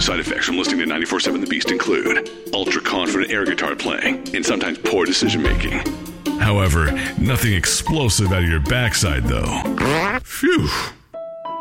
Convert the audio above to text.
Side effects from listening to 94.7 The Beast include ultra-confident air guitar playing and sometimes poor decision-making. However, nothing explosive out of your backside, though. Phew.